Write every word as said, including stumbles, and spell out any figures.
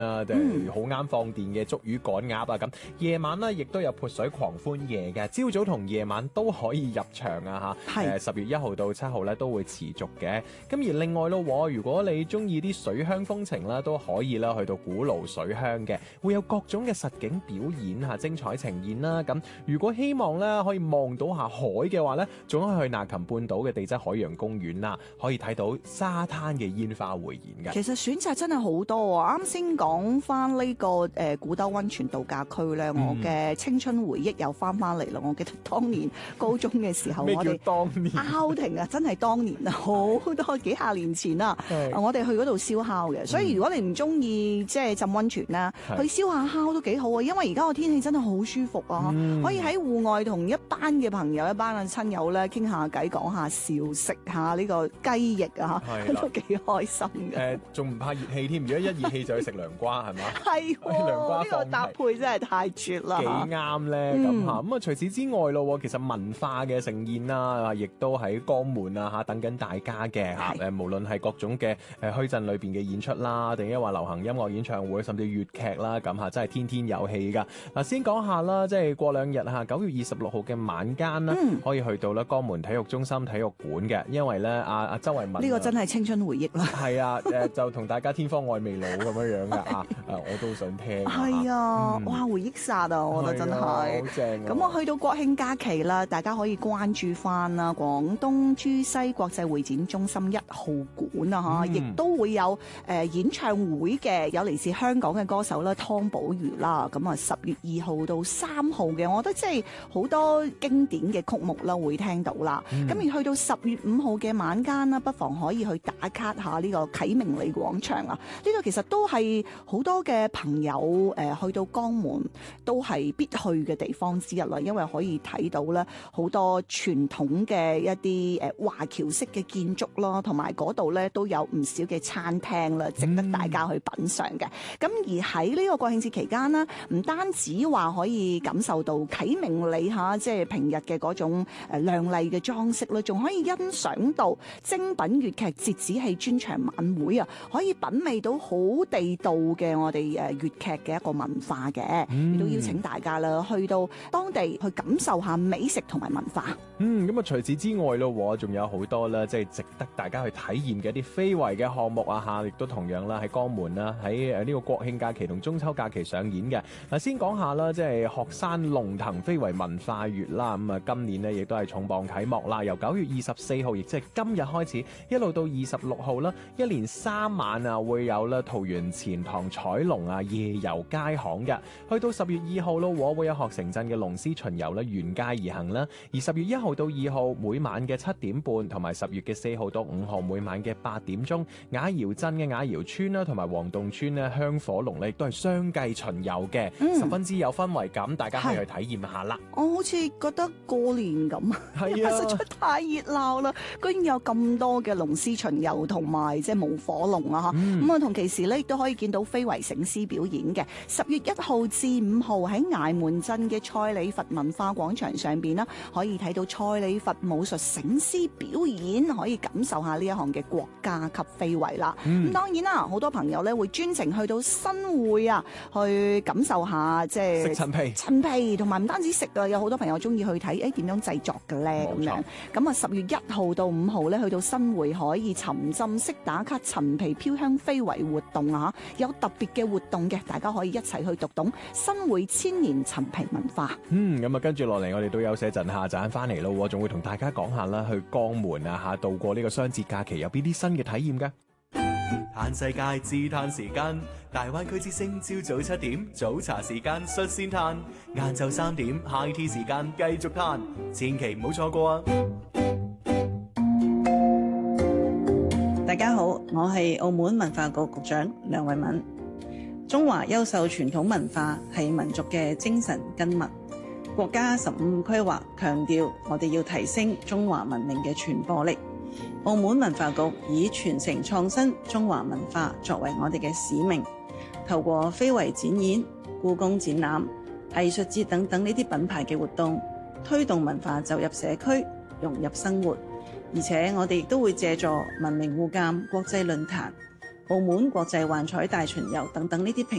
啊，就係好啱放電嘅捉魚趕鴨啊咁。夜晚咧亦都有潑水狂歡夜嘅，朝早同夜晚都可以入場啊嚇。誒十月一號到七號咧都會持續嘅。咁而另外咯，如果你中意啲水鄉風情咧，都可以啦去到古爐水鄉嘅，會有各種嘅實景表演嚇，精彩呈現啦。咁如果希望咧可以望到下海嘅話咧，仲可以去納琴半島嘅地質海洋公園啦，可以睇到沙灘嘅煙花匯演嘅。 其實選擇真係好多啊！啱先講翻呢個誒、呃、古兜溫泉度假區咧，嗯、我嘅青春回憶又翻翻嚟啦！我記得當年高中嘅時候，我哋當年 outing 啊，真係當年啊，好多幾廿年前啦、啊，我哋去嗰度燒烤嘅。所以如果你唔中意即係浸溫泉啦，去燒下烤都幾好啊！因為而家個天氣真係好舒服啊，嗯、可以喺戶外同一班嘅朋友、一班嘅親友咧傾下偈、講下笑、食下呢個雞翼啊，都幾開心嘅。 誒，仲唔怕熱氣添？如果一熱氣就去食涼瓜，係嘛？ 係涼瓜呢個搭配真係太絕啦！幾啱咧咁嚇。咁啊，除此之外咯，其實文化嘅盛宴啦，亦都喺江門啊嚇等緊大家嘅嚇。誒，無論係各種嘅誒墟鎮裏邊嘅演出啦，定係話流行音樂演唱會，甚至粵劇啦，咁嚇真係天天有戲㗎。嗱，先講下啦，即係過兩日嚇，九月二十六號嘅晚間啦，嗯、可以去到咧江門體育中心體育館嘅，因為咧阿阿周慧敏呢個真係青春回憶啦。 係啊，誒就同大家天荒愛未老咁樣樣㗎啊！誒我都想聽。 係啊，嗯、哇！回憶殺啊，我覺得真係好正。咁我去到國慶假期啦，大家可以關注翻啦，廣東珠西國際會展中心一號館啊嚇，亦、嗯、都會有誒、呃、演唱會嘅，有嚟自香港嘅歌手啦，湯寶如啦。咁啊，十月二號到三號嘅，我覺得即係好多經典嘅曲目啦，會聽到啦。咁、嗯、而去到十月五號嘅晚間啦，不妨可以去打卡下呢個啟明里廣場啊。呢、這個其實都係好多嘅朋友誒、呃、去到江門都係必去嘅地方之一啦，因為可以睇到咧好多傳統嘅一啲誒華僑式嘅建築啦，同埋嗰度咧都有唔少嘅餐廳啦，值得大家去品嚐嘅。咁、嗯、而喺呢個國慶節期間咧，唔單止話可以感受到啟明里嚇，即係平日嘅嗰種誒亮麗嘅裝飾啦，仲可以欣賞到精品粵劇折子戲專場晚會啊，可以品味到好地道嘅我哋誒粵劇嘅一個文化嘅，亦都、嗯、邀請大家啦去到當地去感受下美食同埋文化。 嗯，咁啊除此之外咯，仲有好多啦，即係值得大家去體驗嘅一啲非遺嘅項目啊嚇，亦都同樣啦喺江門啦，喺誒呢個國慶假期同中秋假期上演嘅。嗱，先講下啦，即係鶴山龍騰非遺文化月啦，咁啊今年呢，亦都係重磅啟幕啦，由九月二十四號，亦即係今日開始，一路到二十六號啦，一連三晚啊會有啦桃園錢塘彩龍啊夜遊街巷嘅，去到十月二號咯，會有鶴城鎮嘅龍獅巡遊咧沿街而行啦，而十月一號到二號每晚嘅七點半，同埋十月嘅四號到五號每晚嘅八點鐘，雅瑤鎮嘅雅瑤村啦，同埋黃洞村咧香火龍咧亦都係相繼巡遊嘅，嗯、十分之有氛圍感，大家可以去體驗下啦。 我好似覺得過年咁，係啊，實在太熱鬧啦！居然有咁多嘅龍獅巡遊同埋即係舞火龍啊！嚇、嗯，咁啊同其時咧亦都可以見到非遺醒獅表演嘅。十月一號至五號喺崖門鎮嘅蔡李佛文化廣場上邊啦，可以睇到蔡李佛武術醒獅表演，可以感受下呢一項嘅國家級非遺啦。咁、嗯、當然啦，好多朋友咧會專程去到新會啊，去感受下即係食陳皮， 陳皮同埋唔單止食啊，有好多朋友中意去睇誒點樣製作嘅咧咁樣。咁啊，十月一號到五號咧，去到新會可以沉浸式打卡陳皮飄香非遺活動啊！有特別嘅活動嘅，大家可以一齊去讀懂新會千年陳皮文化。嗯， 咁啊，跟住落嚟，我哋都休息一陣，下陣翻嚟咯，仲會同大家講下啦，去江門啊嚇度過呢個雙節假期有邊啲新嘅體驗嘅。 嘆世界自嘆時間，大灣區之聲朝早七點早茶時間率先嘆，晏晝三點 high tea 時間繼續嘆，千祈唔好錯過啊！ 大家好，我係澳門文化局局長梁慧敏。中華優秀傳統文化係民族嘅精神根脈。國家十五規劃強調，我哋要提升中華文明嘅傳播力。澳門文化局以傳承創新中華文化作為我哋嘅使命，透過非遺展演、故宮展覽、藝術節等等呢啲品牌嘅活動，推動文化走入社區，融入生活。而且我哋亦都會借助文明互鑒國際論壇， 澳門國際幻彩大巡遊等等呢啲平